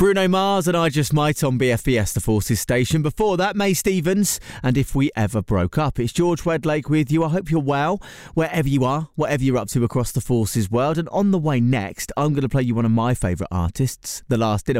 Bruno Mars and I Just Might on BFBS, the Forces station. Before that, May Stevens and If We Ever Broke Up. It's George Wedlake with you. I hope you're well, wherever you are, whatever you're up to across the Forces world. And on the way next, I'm going to play you one of my favourite artists, The Last Dinner.